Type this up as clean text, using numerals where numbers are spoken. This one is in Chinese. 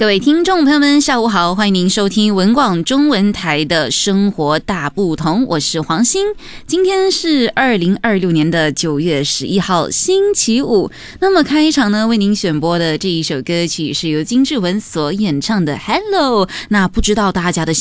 各位听众朋友们，下午好，欢迎您收听文广中文台的生活大不同，我是黄欣。今天是2026年的9月11号，星期五。那么开场呢，为您选播的这一首歌曲是由金志文所演唱的《Hello》。那不知道大家的